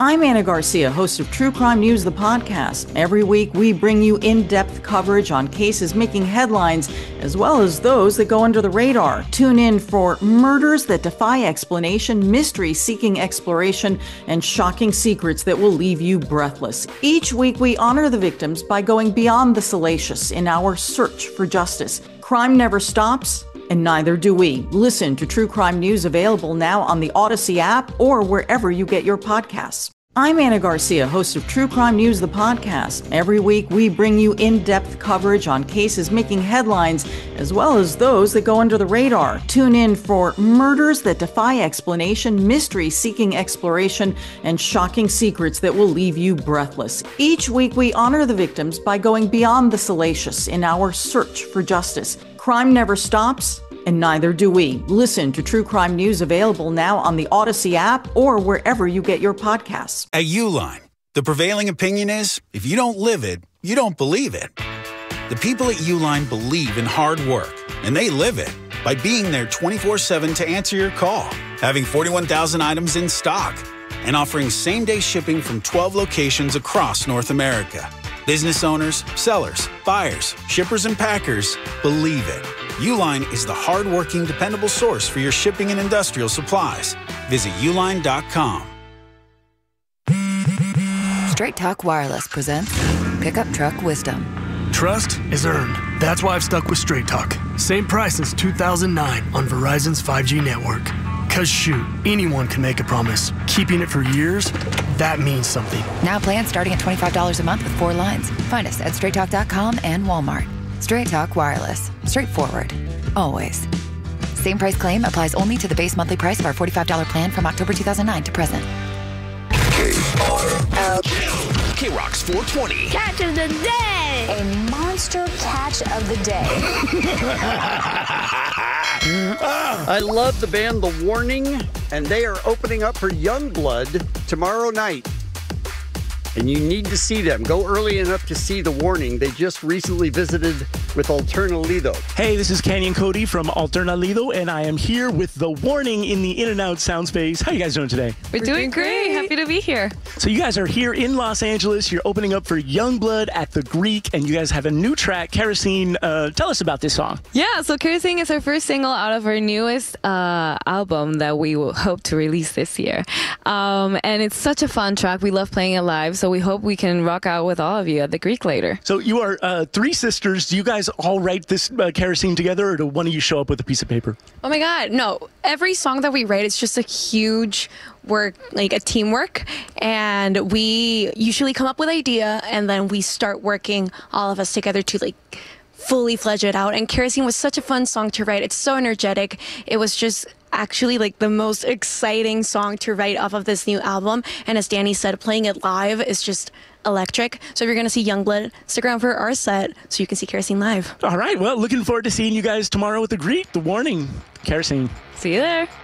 I'm Anna Garcia, host of True Crime News, the podcast. Every week, we bring you in-depth coverage on cases making headlines, as well as those that go under the radar. Tune in for murders that defy explanation, mysteries seeking exploration, and shocking secrets that will leave you breathless. Each week, we honor the victims by going beyond the salacious in our search for justice. Crime never stops, and neither do we. Listen to True Crime News, available now on the Odyssey app or wherever you get your podcasts. I'm Anna Garcia, host of True Crime News, the podcast. Every week, we bring you in-depth coverage on cases making headlines, as well as those that go under the radar. Tune in for murders that defy explanation, mysteries seeking exploration, and shocking secrets that will leave you breathless. Each week, we honor the victims by going beyond the salacious in our search for justice. Crime never stops, and neither do we. Listen to True Crime News, available now on the Odyssey app or wherever you get your podcasts. At Uline, the prevailing opinion is, if you don't live it, you don't believe it. The people at Uline believe in hard work, and they live it by being there 24/7 to answer your call, having 41,000 items in stock, and offering same-day shipping from 12 locations across North America. Business owners, sellers, buyers, shippers, and packers believe it. Uline is the hard-working, dependable source for your shipping and industrial supplies. Visit uline.com. Straight Talk Wireless presents Pickup Truck Wisdom. Trust is earned. That's why I've stuck with Straight Talk. Same price since 2009 on Verizon's 5G network. Cause shoot, anyone can make a promise. Keeping it for years, that means something. Now plans starting at $25 a month with 4 lines. Find us at straighttalk.com and Walmart. Straight Talk Wireless. Straightforward. Always. Same price claim applies only to the base monthly price of our $45 plan from October 2009 to present. K-Rock's 420. Catch of the day. A monster catch of the day. I love the band The Warning, and they are opening up for Youngblood tomorrow night. And you need to see them. Go early enough to see The Warning. They just recently visited with Alternalido. Hey, this is Canyon Cody from Alternalido, and I am here with The Warning in the In-N-Out Sound Space. How are you guys doing today? We're doing great. Happy to be here. So you guys are here in Los Angeles. You're opening up for Youngblood at the Greek, and you guys have a new track, Kerosene. Tell us about this song. Yeah, so Kerosene is our first single out of our newest album that we will hope to release this year. And it's such a fun track. We love playing it live, so we hope we can rock out with all of you at the Greek later. So you are 3 sisters. Do you guys all write this Kerosene together, or do one of you show up with a piece of paper? Oh my God, no. Every song that we write is just a huge work, like a teamwork. And we usually come up with idea, and then we start working, all of us together, to like fully fledge it out. And Kerosene was such a fun song to write. It's so energetic. It was just actually like the most exciting song to write off of this new album. And as Danny said, playing it live is just electric. So if you're going to see Youngblood, stick around for our set so you can see Kerosene live. All right. Well, looking forward to seeing you guys tomorrow with the Greek. The Warning. Kerosene. See you there.